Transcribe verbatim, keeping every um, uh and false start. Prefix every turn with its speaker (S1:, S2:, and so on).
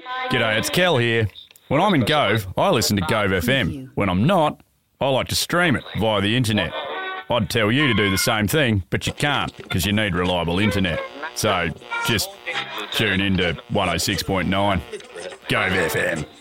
S1: G'day, it's Kel here. When I'm in Gove, I listen to Gove F M. When I'm not, I like to stream it via the internet. I'd tell you to do the same thing, but you can't because you need reliable internet. So just tune in to one oh six point nine. Gove F M.